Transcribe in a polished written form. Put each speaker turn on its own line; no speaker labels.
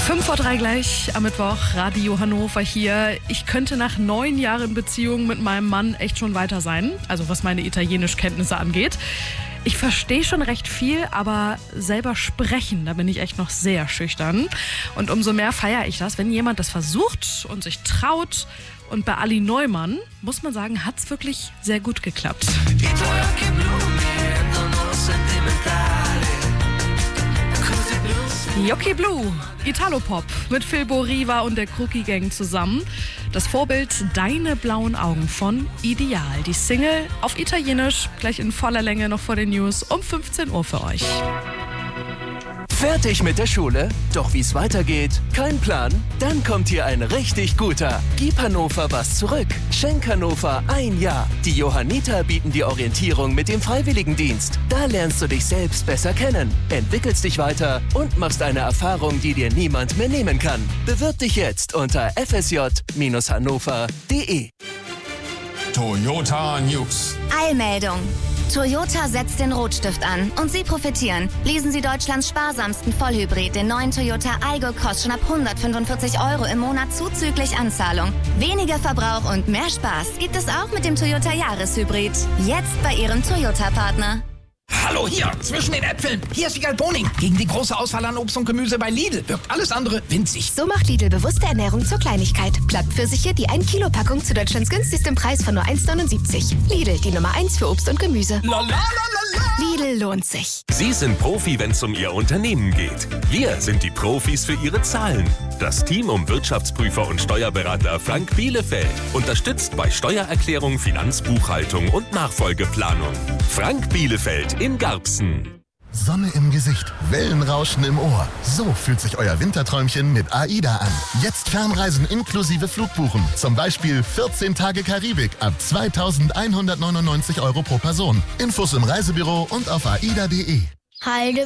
5:03 gleich am Mittwoch, Radio Hannover hier. Ich könnte nach 9 Jahren Beziehung mit meinem Mann echt schon weiter sein, also was meine Italienischkenntnisse angeht. Ich verstehe schon recht viel, aber selber sprechen, da bin ich echt noch sehr schüchtern. Und umso mehr feiere ich das, wenn jemand das versucht und sich traut. Und bei Ali Neumann, muss man sagen, hat es wirklich sehr gut geklappt. Gli Blu, Italopop mit Phil Boriva und der Crookie Gang zusammen. Das Vorbild Deine blauen Augen von Ideal. Die Single auf Italienisch, gleich in voller Länge noch vor den News um 15 Uhr für euch.
Fertig mit der Schule? Doch wie es weitergeht? Kein Plan? Dann kommt hier ein richtig guter. Gib Hannover was zurück. Schenk Hannover 1 Jahr. Die Johanniter bieten die Orientierung mit dem Freiwilligendienst. Da lernst du dich selbst besser kennen, entwickelst dich weiter und machst eine Erfahrung, die dir niemand mehr nehmen kann. Bewirb dich jetzt unter fsj-hannover.de.
Toyota News.
Eilmeldung. Toyota setzt den Rotstift an und Sie profitieren. Lesen Sie Deutschlands sparsamsten Vollhybrid, den neuen Toyota Aygo, kostet schon ab 145 € im Monat zuzüglich Anzahlung. Weniger Verbrauch und mehr Spaß gibt es auch mit dem Toyota Jahreshybrid. Jetzt bei Ihrem Toyota-Partner.
Hallo hier, zwischen den Äpfeln. Hier ist Wiegald Boning. Gegen die große Auswahl an Obst und Gemüse bei Lidl wirkt alles andere winzig.
So macht Lidl bewusste Ernährung zur Kleinigkeit. Plattpfirsiche, die 1 Kilo Packung zu Deutschlands günstigstem Preis von nur 1,79. Lidl, die Nummer 1 für Obst und Gemüse. Lidl lohnt sich.
Sie sind Profi, wenn es um Ihr Unternehmen geht. Wir sind die Profis für Ihre Zahlen. Das Team um Wirtschaftsprüfer und Steuerberater Frank Bielefeld unterstützt bei Steuererklärung, Finanzbuchhaltung und Nachfolgeplanung. Frank Bielefeld in Garbsen.
Sonne im Gesicht, Wellenrauschen im Ohr. So fühlt sich euer Winterträumchen mit AIDA an. Jetzt Fernreisen inklusive Flugbuchen. Zum Beispiel 14 Tage Karibik ab 2.199 € pro Person. Infos im Reisebüro und auf aida.de.
Heide